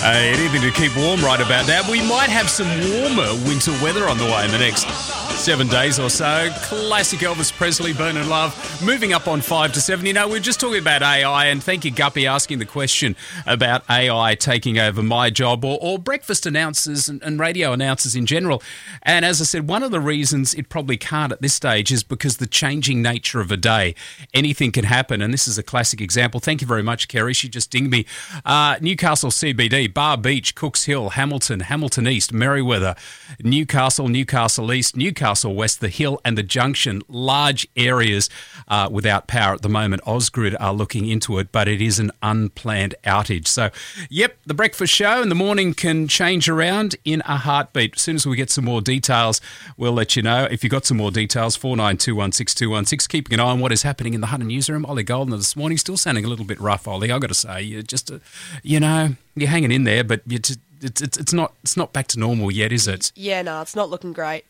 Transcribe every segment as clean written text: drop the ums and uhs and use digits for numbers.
Anything to keep warm right about now. We might have some warmer winter weather on the way in the next 7 days or so. Classic Elvis Presley, Burn in Love. Moving up on 5 to 7. You know, we're just talking about AI, and thank you, Guppy, asking the question about AI taking over my job or breakfast announcers and radio announcers in general. And as I said, one of the reasons it probably can't at this stage is because the changing nature of a day. Anything can happen, and this is a classic example. Thank you very much, Kerry. She just dinged me. Newcastle CBD, Bar Beach, Cooks Hill, Hamilton, Hamilton East, Merriweather, Newcastle, Newcastle East, Newcastle West, the Hill and the Junction, large areas without power at the moment. Ausgrid are looking into it, but it is an unplanned outage. So, yep, the breakfast show in the morning can change around in a heartbeat. As soon as we get some more details, we'll let you know. If you've got some more details, 49216216. Keeping an eye on what is happening in the Hunter newsroom. Ollie Goldner this morning, still sounding a little bit rough, Ollie. I've got to say, you're just, you're hanging in there, but it's not back to normal yet, is it? Yeah, no, it's not looking great.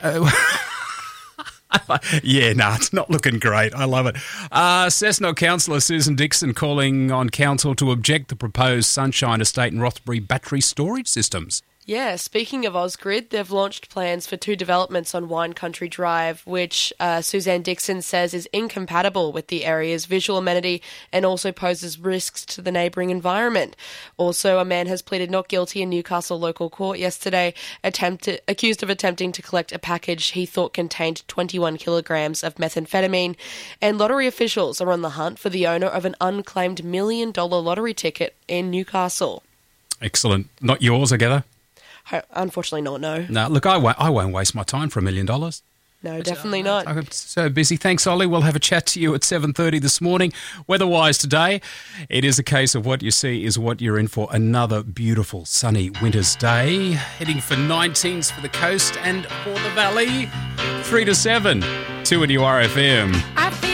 Yeah, no, it's not looking great. I love it. Cessnock Councillor Susan Dixon calling on council to object the proposed Sunshine Estate and Rothbury battery storage systems. Yeah, speaking of Ausgrid, they've launched plans for 2 developments on Wine Country Drive, which Suzanne Dixon says is incompatible with the area's visual amenity and also poses risks to the neighbouring environment. Also, a man has pleaded not guilty in Newcastle local court yesterday, accused of attempting to collect a package he thought contained 21 kilograms of methamphetamine. And lottery officials are on the hunt for the owner of an unclaimed $1 million lottery ticket in Newcastle. Excellent. Not yours, I gather? Unfortunately not, no. No, look, I won't waste my time for $1 million. No, definitely not. I'm so busy. Thanks, Ollie. We'll have a chat to you at 7:30 this morning. Weather-wise today, it is a case of what you see is what you're in for. Another beautiful sunny winter's day. Heading for 19s for the coast and for the valley. 3 to 7. 2 at URFM.